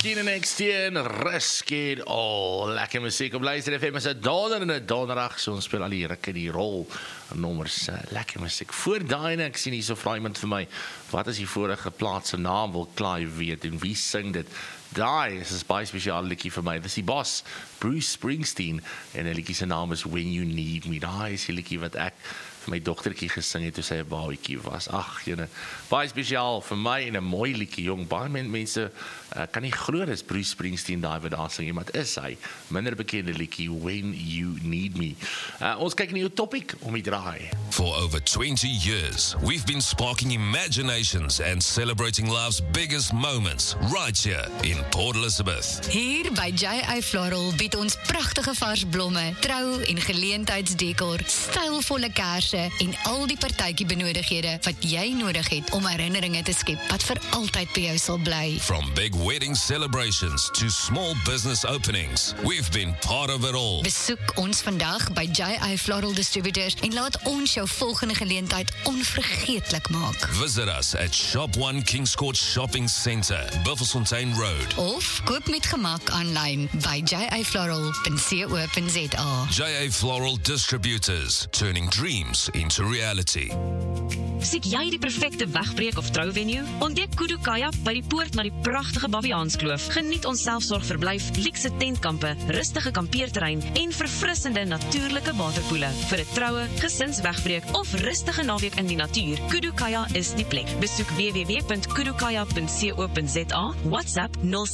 Maneskin en X-Teen, Risk It All. Lekker muziek op Luister FM is een donderdag, so ons speel al die rukke die rol nommers, lekker muziek. Voor daai, ek sien hier so vraag iemand vir my, wat is die vorige plaats se naam, wil klaar weet, en wie sing dit? Daai is 'n baie spesiale liedjie vir my. Dis die bos, Bruce Springsteen, en die liedjie se naam is When You Need Me. Daai is die liedjie wat ek vir my dogtertjie gesing het toe sy 'n babatjie was. Ag, jene, baie spesiaal vir my en 'n mooi liedjie, jong. Baie mense kan nie glo dis Bruce Springsteen daai wat daar sing, maar dit is hy. Minder bekende liedjie When You Need Me. Ons kyk na 'n topic om die draai. For over 20 years, we've been sparking imaginations and celebrating life's biggest moments right here in Port Elizabeth. Hier by J.A. Floral bied ons pragtige vars blomme, trou- en geleentheidsdekor, stylvolle kersse en al die partytjie benodighede wat jy nodig het om herinneringe te skep wat vir altyd by jou sal bly. From big wedding celebrations to small business openings, we've been part of it all. Besoek ons vandag by J.A. Floral Distributors en laat ons jou volgende geleentheid onvergeetlik maak. Visit us at Shop 1 Kings Court Shopping Centre, Buffelsfontein Road. Of koop met gemak aanlyn by jafloral.co.za. J.A. Floral Distributors, turning dreams into reality. Siek jy die perfekte wegbreek of trouvenue? Ontdek Kudu Kayak by die poort na die pragtige Baviaanskloof. Geniet ons selfsorgverblyf, luukse tentkampe, rustige kampeerterrein en verfrissende natuurlike waterpoele. Vir 'n troue, gesinswegbreek of rustige naweek in die natuur, Kudu Kayak is die plek. Besoek www.kudukayak.co.za, WhatsApp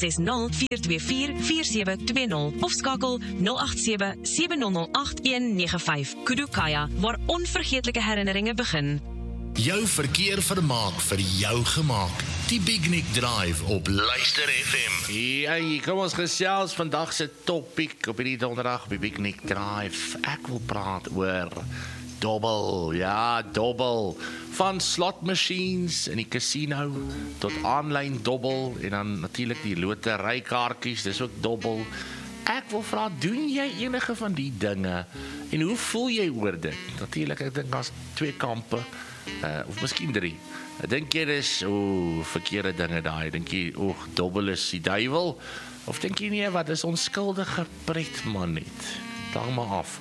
060-424-4720 of skakel 087-7008-195. Kudu Kayak, waar onvergeetlike herinneringe begin. Jou verkeer vermaak vir jou gemaak. Die Big Nick Drive op Luister FM. Ja, kom ons gesels vandag se topic op hierdie donderdag op die Big Nick Drive. Ek wil praat oor dobbel. Ja, dobbel. Van slot machines in die casino tot aanlyn dobbel en dan natuurlik die loterykaartjies, dis ook dobbel. Ek wil vra, doen jy enige van die dinge en hoe voel jy oor dit? Natuurlik, ek dink daar's twee kampe. Of miskien 3. Dink jy dis verkeerde dinge daai? Dink jy dobbel is die duiwel? Of dink jy nie wat is onskuldige pret man net? Hang maar af.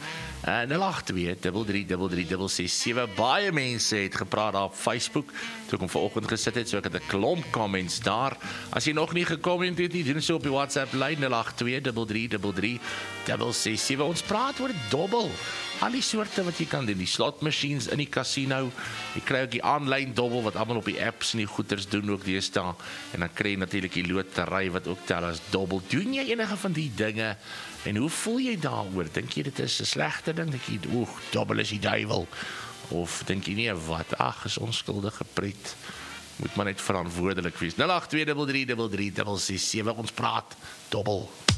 082-33-367. Baie mense het gepraat daar op Facebook toe ek hom vanoggend gesit het, so ek het 'n klomp comments daar. As jy nog nie gekomment het nie, doen so op die WhatsApp lyn 082-33-367. Ons praat oor dobbel. Al die soorte wat jy kan doen, die slot machines in die casino, jy kry ook die aanlyn dobbel wat almal op die apps en die goeders doen ook deesdae, en dan kry jy natuurlik die lotery wat ook tel as dobbel. Doen jy enige van die dinge en hoe voel jy daaroor? Dink jy dit is 'n slegte ding? Dink jy dobbel is die duiwel? Of dink jy nie wat? Ag, is onskuldige pret. Moet maar net verantwoordelik wees. 082-33-367. Ons praat dobbel.